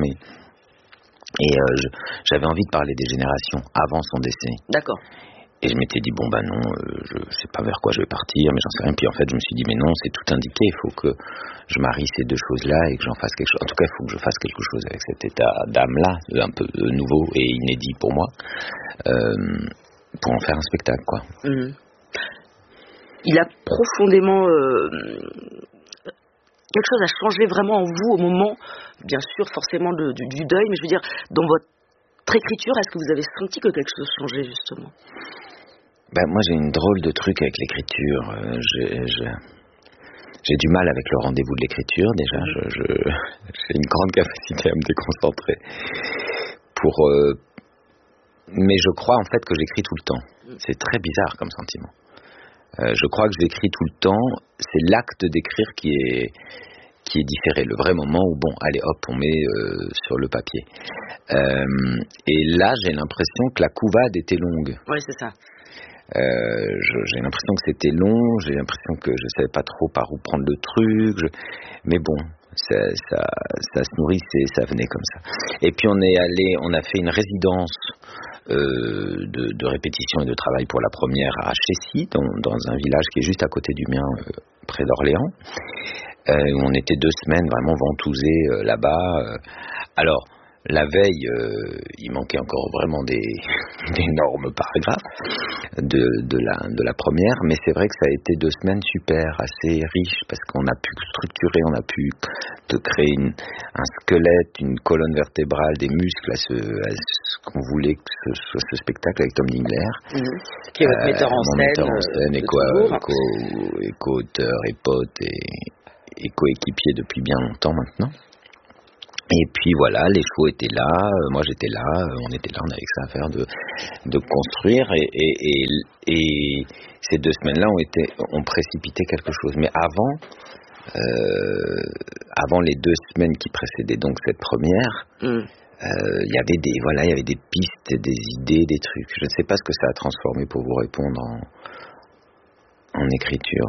j'avais envie de parler des générations avant son décès. D'accord. Et je m'étais dit, non, je sais pas vers quoi je vais partir, mais j'en sais rien. Puis en fait, je me suis dit, mais non, c'est tout indiqué, il faut que je marie ces 2 choses-là et que j'en fasse quelque chose. En tout cas, il faut que je fasse quelque chose avec cet état d'âme-là, un peu nouveau et inédit pour moi, pour en faire un spectacle, quoi. Il a profondément... quelque chose a changé vraiment en vous au moment, bien sûr, forcément du deuil, mais je veux dire, dans votre écriture, est-ce que vous avez senti que quelque chose changeait, justement ? Moi, j'ai une drôle de truc avec l'écriture. J'ai du mal avec le rendez-vous de l'écriture, déjà. J'ai une grande capacité à me déconcentrer. Mais je crois, en fait, que j'écris tout le temps. C'est très bizarre comme sentiment. Je crois que j'écris tout le temps. C'est l'acte d'écrire qui est différé. Le vrai moment où, allez hop, on met sur le papier. Et là, j'ai l'impression que la couvade était longue. Oui, c'est ça. J'ai l'impression que c'était long, j'ai l'impression que je savais pas trop par où prendre le truc, mais ça se nourrissait, ça venait comme ça. Et puis on a fait une résidence de répétition et de travail pour la première à Chessy, dans un village qui est juste à côté du mien, près d'Orléans. Où on était 2 semaines vraiment ventousés là-bas. Alors, la veille, il manquait encore vraiment d'énormes paragraphes de la première, mais c'est vrai que ça a été 2 semaines super, assez riches, parce qu'on a pu structurer, on a pu créer un squelette, une colonne vertébrale, des muscles à ce qu'on voulait que ce soit ce spectacle avec Tom Dingler, qui est votre metteur en scène, et co-auteur et pote et coéquipier depuis bien longtemps maintenant. Et puis voilà, les chevaux étaient là, moi j'étais là, on était là, on avait que ça à faire de construire et ces 2 semaines-là ont précipité quelque chose. Mais avant les 2 semaines qui précédaient donc cette première, il y avait des pistes, des idées, des trucs. Je ne sais pas ce que ça a transformé pour vous répondre en écriture,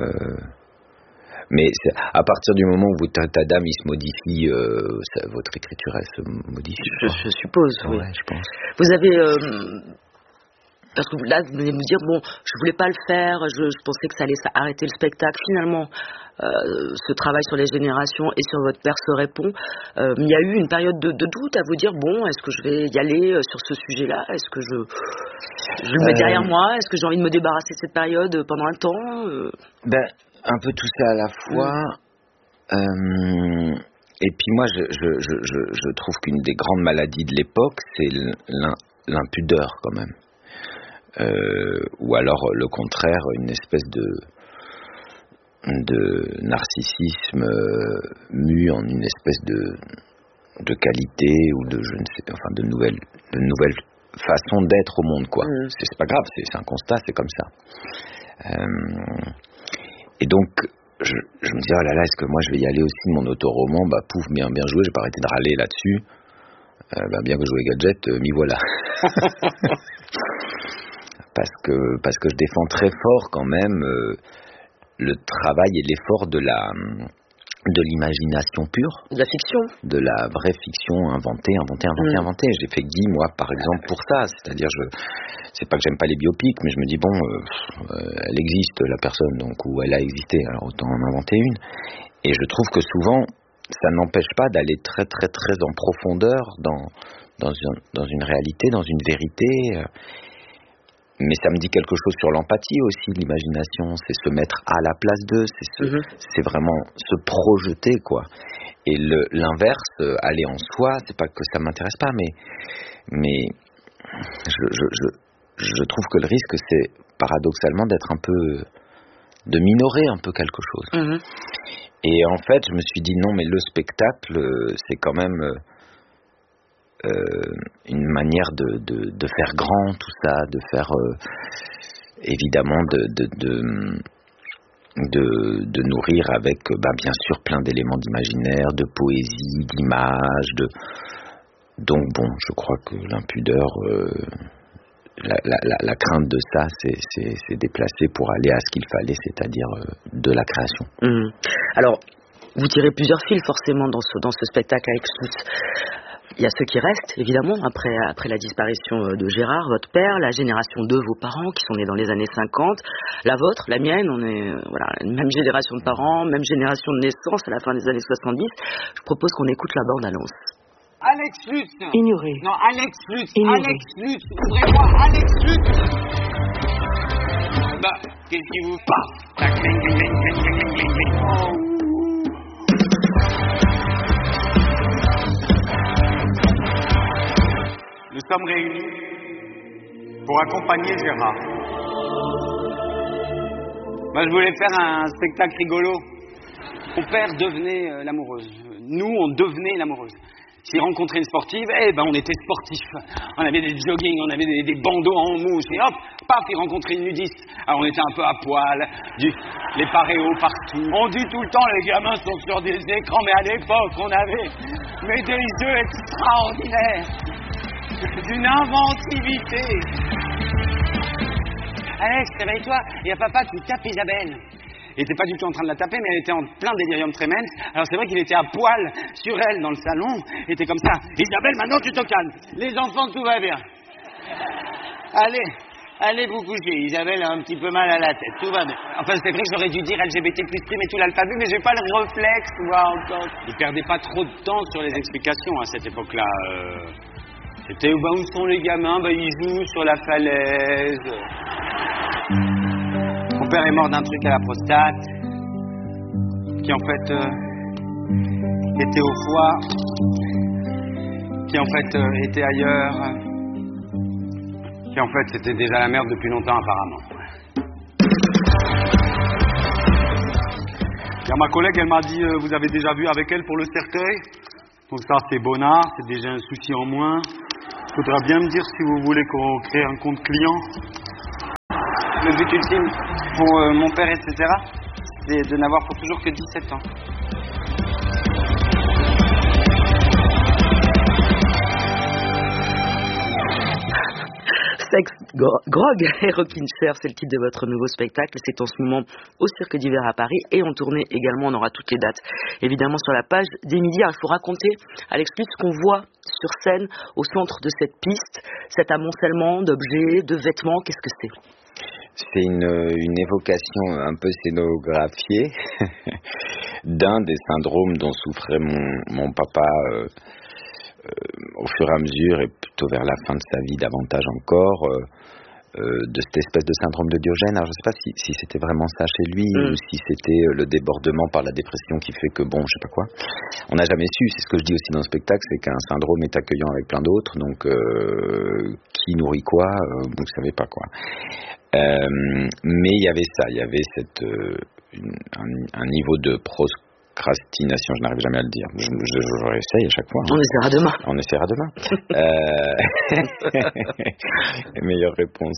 mais à partir du moment où ta dame il se modifie, votre écriture elle se modifie. Je suppose, oui. Ouais, je pense. Vous avez parce que là vous venez de me dire je voulais pas le faire, je pensais que ça allait arrêter le spectacle. Finalement, ce travail sur les générations et sur votre père se répond. Il y a eu une période de doute à vous dire est-ce que je vais y aller sur ce sujet-là, est-ce que je le mets derrière moi, est-ce que j'ai envie de me débarrasser de cette période pendant un temps un peu tout ça à la fois. Et puis moi, je trouve qu'une des grandes maladies de l'époque, c'est l'impudeur quand même. Ou alors le contraire, une espèce de narcissisme mu en une espèce de qualité ou de nouvelle façon d'être au monde, quoi. C'est pas grave, c'est un constat, c'est comme ça. Et donc, je me dis, oh là là, est-ce que moi je vais y aller aussi de mon autoroman ? Pouf, bien joué, j'ai pas arrêté de râler là-dessus. Bien que joué gadget, m'y voilà. parce que je défends très fort quand même le travail et l'effort de l'imagination pure. De la fiction. De la vraie fiction inventée. J'ai fait Guy, moi, par exemple, pour ça. C'est-à-dire, c'est pas que j'aime pas les biopics, mais je me dis, elle existe, la personne, donc, ou elle a existé, alors autant en inventer une. Et je trouve que souvent, ça n'empêche pas d'aller très, très, très en profondeur dans une réalité, dans une vérité. Mais ça me dit quelque chose sur l'empathie aussi, l'imagination, c'est se mettre à la place d'eux, c'est vraiment se projeter, quoi. Et l'inverse, aller en soi, c'est pas que ça m'intéresse pas, mais je trouve que le risque, c'est paradoxalement de minorer un peu quelque chose. Et en fait, je me suis dit non, mais le spectacle, c'est quand même une manière de faire grand tout ça, de faire évidemment de nourrir avec bien sûr plein d'éléments d'imaginaire, de poésie, d'images, donc bon, je crois que l'impudeur, la crainte de ça, c'est déplacé pour aller à ce qu'il fallait, c'est-à-dire de la création. Alors, vous tirez plusieurs fils forcément dans ce spectacle avec Lutz. Il y a ceux qui restent, évidemment, après la disparition de Gérard, votre père, la génération de vos parents qui sont nés dans les années 50, la vôtre, la mienne, on est une même génération de parents, même génération de naissance à la fin des années 70. Je propose qu'on écoute la bande-annonce. Alex Lutz. Ignoré. Non, Alex Lutz. Ignoré. Alex Lutz. Ouvrez-moi, Alex Lutz. Qu'est-ce qui vous passe? Nous sommes réunis pour accompagner Gérard. Moi, je voulais faire un spectacle rigolo. Mon père devenait l'amoureuse. Nous, on devenait l'amoureuse. S'il rencontrait une sportive, on était sportifs. On avait des jogging, on avait des bandeaux en mousse. Et hop, paf, il rencontrait une nudiste. Alors on était un peu à poil, les paréos partout. On dit tout le temps, les gamins sont sur des écrans, mais à l'époque, on avait des jeux extraordinaires. D'une inventivité. Alex, réveille-toi, il y a papa qui tape Isabelle. Il n'était pas du tout en train de la taper, mais elle était en plein délirium tremens. Alors c'est vrai qu'il était à poil sur elle dans le salon. Il était comme ça. Isabelle, maintenant tu te calmes. Les enfants, tout va bien. Allez vous coucher. Isabelle a un petit peu mal à la tête. Tout va bien. Enfin, c'est vrai que j'aurais dû dire LGBT+, et tout l'alphabet, mais j'ai pas le réflexe, tu vois, encore. Il perdait pas trop de temps sur les explications à cette époque-là. C'était où sont les gamins? Ils jouent sur la falaise. Mon père est mort d'un truc à la prostate, qui en fait était au foie, qui en fait était ailleurs, qui en fait c'était déjà la merde depuis longtemps apparemment. Il y a ma collègue, elle m'a dit, vous avez déjà vu avec elle pour le cercueil? Donc ça c'est bonnard, c'est déjà un souci en moins. Il faudra bien me dire si vous voulez qu'on crée un compte client. Le but ultime pour mon père, etc., c'est de n'avoir pour toujours que 17 ans. Sex, Grog et Rockin' Chair, c'est le titre de votre nouveau spectacle. C'est en ce moment au Cirque d'Hiver à Paris et en tournée également. On aura toutes les dates évidemment sur la page d'Émilie. Alors, il faut raconter, Alex Lutz, ce qu'on voit sur scène au centre de cette piste, cet amoncellement d'objets, de vêtements. Qu'est-ce que c'est? C'est une évocation un peu scénographiée d'un des syndromes dont souffrait mon papa au fur et à mesure, et plutôt vers la fin de sa vie davantage encore, de cette espèce de syndrome de Diogène. Alors je ne sais pas si c'était vraiment ça chez lui ou si c'était le débordement par la dépression qui fait que je sais pas quoi. On n'a jamais su. C'est ce que je dis aussi dans le spectacle, c'est qu'un syndrome est accueillant avec plein d'autres, donc qui nourrit quoi, vous ne savez pas quoi. Mais il y avait ça, il y avait un niveau de procrastination, je n'arrive jamais à le dire. Je réessaye à chaque fois. On essaiera demain. On essaiera demain. Meilleure réponse.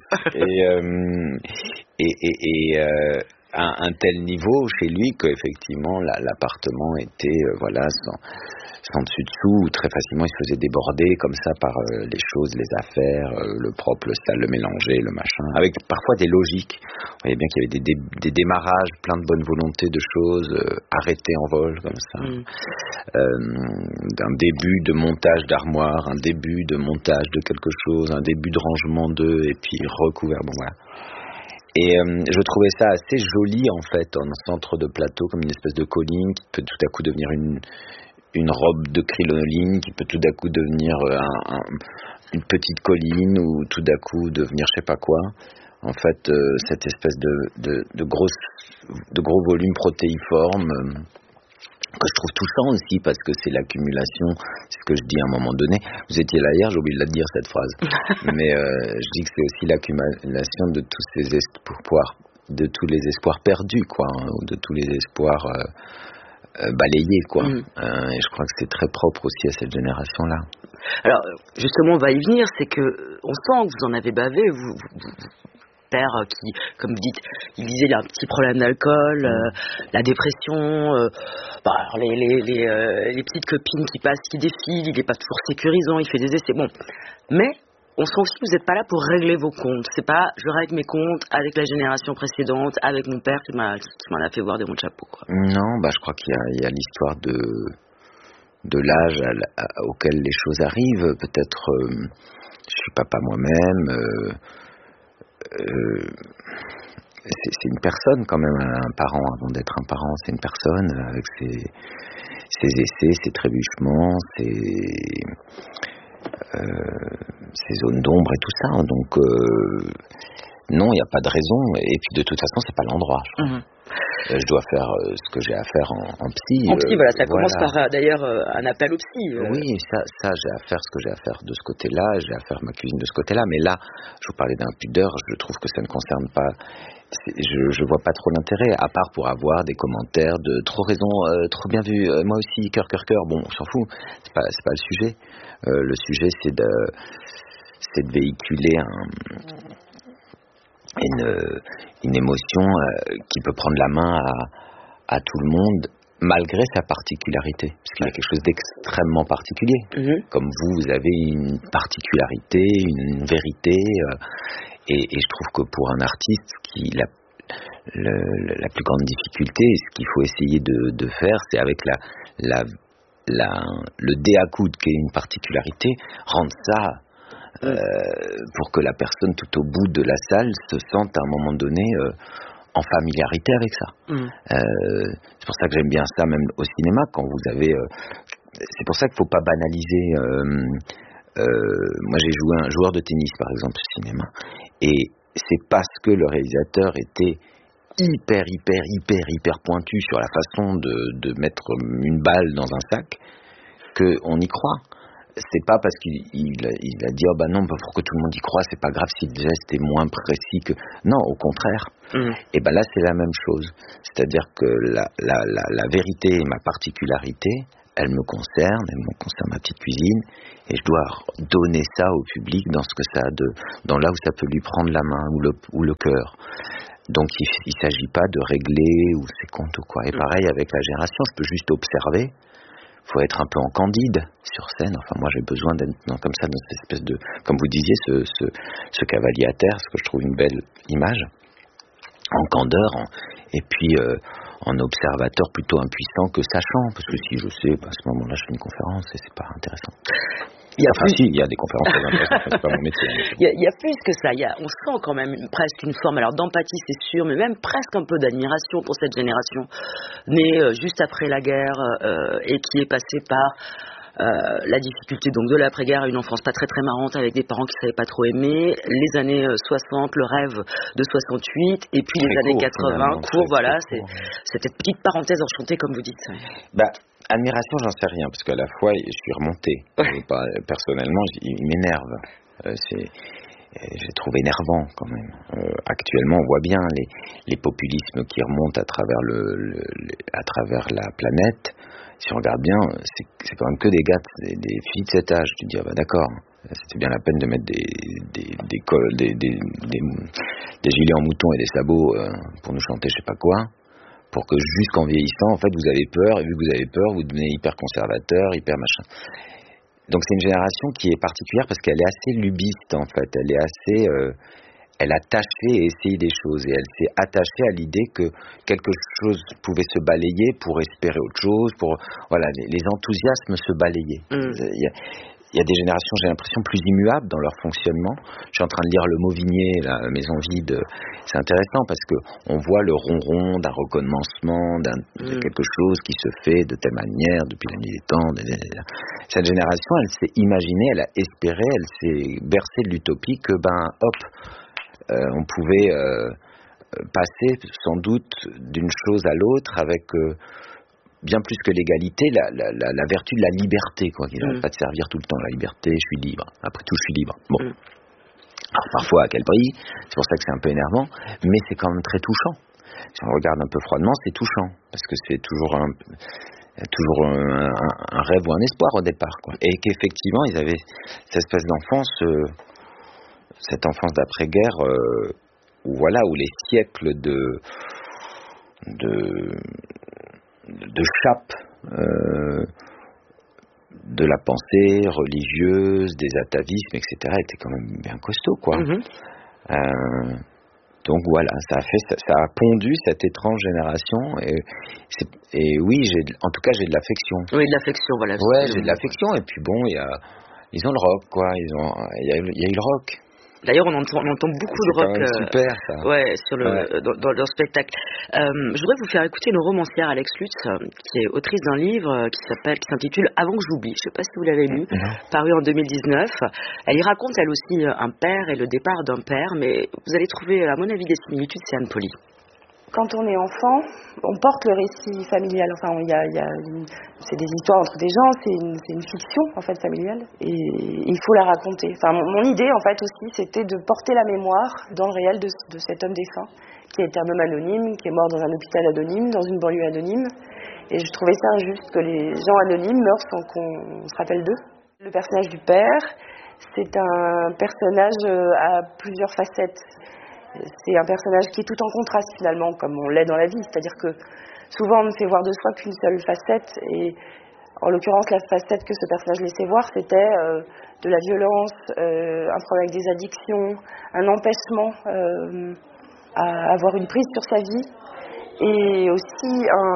Et un tel niveau chez lui qu'effectivement l'appartement était sans dessus-dessous, très facilement il se faisait déborder comme ça par les choses, les affaires, le propre, le sale, le mélangé, le machin, avec parfois des logiques. Vous voyez bien qu'il y avait des démarrages, plein de bonne volonté de choses arrêtées en vol comme ça. Un début de montage d'armoire, un début de montage de quelque chose, un début de rangement d'eux et puis recouvert, voilà. Et je trouvais ça assez joli en fait en centre de plateau, comme une espèce de colline qui peut tout à coup devenir une robe de crinoline, qui peut tout à coup devenir une petite colline, ou tout à coup devenir je sais pas quoi. En fait, cette espèce de gros volume protéiforme que je trouve touchant aussi, parce que c'est l'accumulation, c'est ce que je dis à un moment donné. Vous étiez là hier, j'ai oublié de la dire cette phrase, mais je dis que c'est aussi l'accumulation de tous ces espoirs, de tous les espoirs perdus, quoi, ou de tous les espoirs balayés, quoi. Et je crois que c'est très propre aussi à cette génération-là. Alors, justement, on va y venir, c'est que on sent que vous en avez bavé, vous père qui, comme vous dites, il disait il y a un petit problème d'alcool, la dépression, alors les petites copines qui passent, qui défilent, il n'est pas toujours sécurisant, il fait des essais, bon. Mais on sent aussi que vous n'êtes pas là pour régler vos comptes. C'est pas je règle mes comptes avec la génération précédente, avec mon père qui m'en a fait voir des monts de chapeau, quoi. Non, je crois qu'il y a l'histoire de l'âge auquel les choses arrivent. Peut-être, je suis papa moi-même. C'est une personne quand même, un parent. Avant d'être un parent, c'est une personne avec ses essais, ses trébuchements, ses zones d'ombre et tout ça. Donc non, il n'y a pas de raison. Et puis de toute façon, c'est pas l'endroit. Je dois faire ce que j'ai à faire en psy. En psy, voilà, ça commence par d'ailleurs un appel au psy. Oui, ça j'ai à faire ce que j'ai à faire de ce côté-là, j'ai à faire ma cuisine de ce côté-là. Mais là, je vous parlais d'impudeur, je trouve que ça ne concerne pas. Je vois pas trop l'intérêt, à part pour avoir des commentaires de trop raison, trop bien vu, moi aussi, cœur. Bon, on s'en fout, c'est pas le sujet. Le sujet, c'est de véhiculer une émotion qui peut prendre la main à tout le monde, malgré sa particularité, parce qu'il y a quelque chose d'extrêmement particulier. Comme vous avez une particularité, une vérité, et je trouve que pour un artiste, la plus grande difficulté, ce qu'il faut essayer de faire, c'est avec le dé à coude qui est une particularité, rendre ça pour que la personne tout au bout de la salle se sente à un moment donné en familiarité avec ça. C'est pour ça que j'aime bien ça même au cinéma, quand vous avez c'est pour ça qu'il ne faut pas banaliser. Moi j'ai joué un joueur de tennis par exemple au cinéma, et c'est parce que le réalisateur était hyper pointu sur la façon de mettre une balle dans un sac qu'on y croit. C'est pas parce qu'il a dit non, pour que tout le monde y croit, c'est pas grave si le geste est moins précis que. Non, au contraire. Et là c'est la même chose. C'est-à-dire que la vérité et ma particularité, elle me concerne ma petite cuisine, et je dois donner ça au public dans ce que ça a dans là où ça peut lui prendre la main ou le cœur. Donc il s'agit pas de régler ou ses comptes ou quoi. Et pareil avec la génération, je peux juste observer. Faut être un peu en candide sur scène. Enfin, moi, j'ai besoin d'être comme ça, dans cette espèce de, comme vous disiez, ce cavalier à terre, ce que je trouve une belle image, en candeur, et puis en observateur plutôt impuissant que sachant, parce que si je sais, à ce moment-là, je fais une conférence et c'est pas intéressant. Il y a des conférences très intéressantes, c'est pas mon métier. Il y a plus que ça. On sent quand même presque une forme d'empathie, c'est sûr, mais même presque un peu d'admiration pour cette génération née juste après la guerre et qui est passée par la difficulté donc de l'après-guerre, une enfance pas très très marrante avec des parents qui savaient pas trop aimer, les années 60, le rêve de 68, et puis les années 80, court, voilà, c'est cette petite parenthèse enchantée comme vous dites. Admiration, j'en sais rien, parce qu'à la fois, je suis remonté. Personnellement, il m'énerve. Je trouve énervant, quand même. Actuellement, on voit bien les populismes qui remontent à travers la planète. Si on regarde bien, c'est quand même que des gars, des filles de cet âge. Tu te dis, d'accord, c'était bien la peine de mettre des gilets en mouton et des sabots pour nous chanter je sais pas quoi. Pour que jusqu'en vieillissant, en fait, vous avez peur, et vu que vous avez peur, vous devenez hyper conservateur, hyper machin. Donc c'est une génération qui est particulière parce qu'elle est assez lubiste, en fait. Elle a tâché et essayé des choses, et elle s'est attachée à l'idée que quelque chose pouvait se balayer pour espérer autre chose, les enthousiasmes se balayaient. Il y a des générations, j'ai l'impression, plus immuables dans leur fonctionnement. Je suis en train de lire Le Mauvigné, la maison vide. C'est intéressant parce que on voit le ronron d'un recommencement, de quelque chose qui se fait de telle manière depuis la nuit des temps. Cette génération, elle s'est imaginée, elle a espéré, elle s'est bercée de l'utopie que, on pouvait passer sans doute d'une chose à l'autre avec bien plus que l'égalité, la vertu de la liberté, quoi. Qui n'arrête pas de servir tout le temps. La liberté, je suis libre. Après tout, je suis libre. Bon. Alors parfois, à quel prix? C'est pour ça que c'est un peu énervant, mais c'est quand même très touchant. Si on regarde un peu froidement, c'est touchant, parce que c'est toujours toujours un rêve ou un espoir au départ, quoi. Et qu'effectivement, ils avaient cette espèce d'enfance, cette enfance d'après-guerre, où les siècles de chape de la pensée religieuse, des atavismes, etc., étaient quand même bien costauds, quoi. Donc voilà, ça a pondu cette étrange génération et oui, en tout cas j'ai de l'affection. Oui, de l'affection, voilà. Ouais, j'ai de l'affection et puis bon, ils ont le rock, quoi. Il y a eu le rock. D'ailleurs, on entend beaucoup de rock. C'est super, ça. Ouais, dans le spectacle. Je voudrais vous faire écouter une romancière, Alex Lutz, qui est autrice d'un livre qui s'intitule Avant que j'oublie. Je ne sais pas si vous l'avez lu, paru en 2019. Elle y raconte, elle aussi, un père et le départ d'un père, mais vous allez trouver, à mon avis, des similitudes, c'est Anne Poly. Quand on est enfant, on porte le récit familial. Enfin, c'est des histoires entre des gens, c'est une fiction en fait familiale, et il faut la raconter. Enfin, mon idée en fait aussi, c'était de porter la mémoire dans le réel de cet homme défunt, qui a été un homme anonyme, qui est mort dans un hôpital anonyme, dans une banlieue anonyme. Et je trouvais ça injuste que les gens anonymes meurent sans qu'on se rappelle d'eux. Le personnage du père, c'est un personnage à plusieurs facettes. C'est un personnage qui est tout en contraste finalement, comme on l'est dans la vie. C'est-à-dire que souvent on ne fait voir de soi qu'une seule facette. Et en l'occurrence, la facette que ce personnage laissait voir, c'était de la violence, un problème avec des addictions, un empêchement à avoir une prise sur sa vie. Et aussi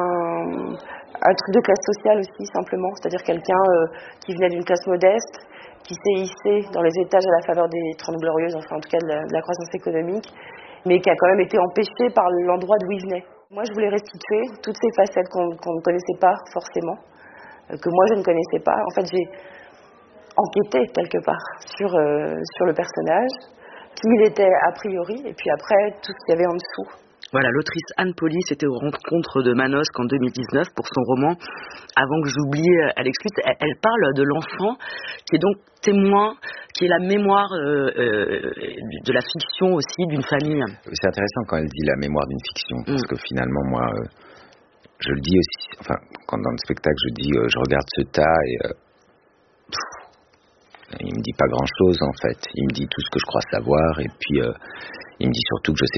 un truc de classe sociale aussi, simplement. C'est-à-dire quelqu'un qui venait d'une classe modeste, qui s'est hissé dans les étages à la faveur des 30 Glorieuses, enfin en tout cas de la croissance économique, mais qui a quand même été empêché par l'endroit d'où il venait. Moi, je voulais restituer toutes ces facettes qu'on ne connaissait pas forcément, que moi je ne connaissais pas. En fait, j'ai enquêté quelque part sur le personnage, qui il était a priori, et puis après tout ce qu'il y avait en dessous. Voilà, l'autrice Anne Poly était aux rencontres de Manosque en 2019 pour son roman Avant que j'oublie, Alex Lutz. Elle parle de l'enfant qui est donc témoin, qui est la mémoire de la fiction aussi d'une famille. C'est intéressant quand elle dit la mémoire d'une fiction, parce que finalement, moi, je le dis aussi, enfin, quand dans le spectacle, je dis, je regarde ce tas et il me dit pas grand-chose en fait. Il me dit tout ce que je crois savoir et puis il me dit surtout que je sais